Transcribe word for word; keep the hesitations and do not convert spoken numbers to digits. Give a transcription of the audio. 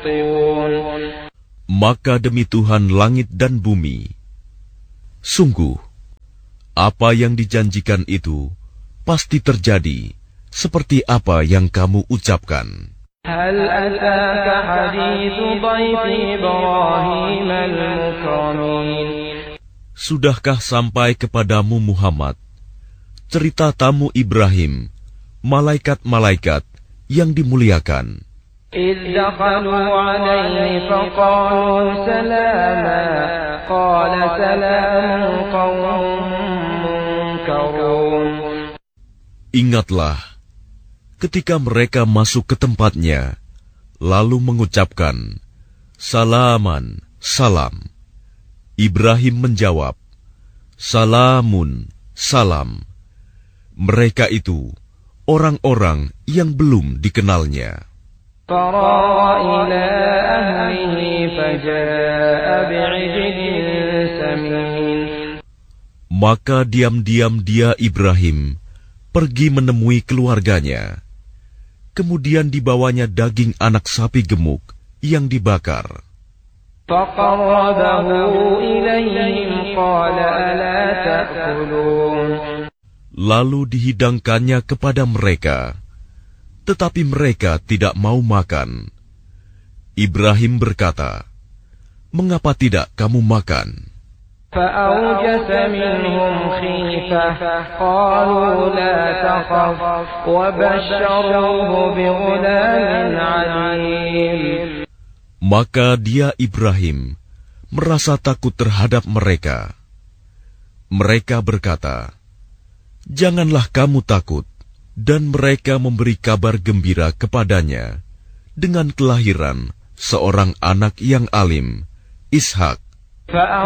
Maka demi Tuhan langit dan bumi, sungguh, apa yang dijanjikan itu pasti terjadi seperti apa yang kamu ucapkan. هل أتاك حديث ضيف إبراهيم المكرمين Sudahkah sampai kepadamu Muhammad cerita tamu Ibrahim, malaikat-malaikat yang dimuliakan? إذ دخلوا عليه فقالوا سلاما قال سلام قوم منكرون Ingatlah ketika mereka masuk ke tempatnya, lalu mengucapkan, Salaman, salam. Ibrahim menjawab, Salamun, salam. Mereka itu orang-orang yang belum dikenalnya. فراغ إلى أهله فجاء بعجل سمين Maka diam-diam dia Ibrahim pergi menemui keluarganya. Kemudian dibawanya daging anak sapi gemuk yang dibakar. فقربه إليهم قال ألا تأكلون Lalu dihidangkannya kepada mereka, tetapi mereka tidak mau makan. Ibrahim berkata, "Mengapa tidak kamu makan?" فأوجس منهم خيفة قالوا لا تخف وبشروه بغلام عليم Maka dia Ibrahim merasa takut terhadap mereka. Mereka berkata, "Janganlah kamu takut," dan mereka memberi kabar gembira kepadanya dengan kelahiran seorang anak yang alim, Ishak.